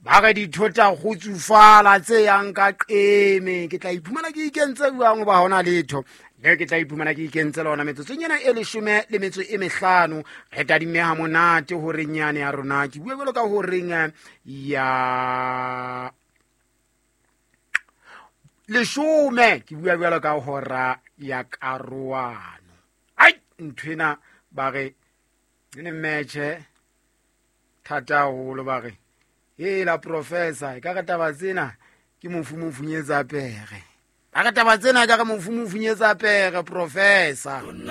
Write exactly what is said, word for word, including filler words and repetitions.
ba ga dithota go tsufala tse yang ka qeme ke tla iphumana ke ikentse buang ba hona letho le ke tla iphumana ke ikentse lona metsotso nyena e leshome le metso e mehlano re tadimme ha monate ho re nyane ya rona ke bua belo ka ho reng ya leshome ke bua belo ka hora ya karuano ai nthwena ba re ne meche thata holo ba re e la professor ka ka taba tsena ke mofumo funyetsa pere ba ka taba tsena ka ka mofumo funyetsa pere professor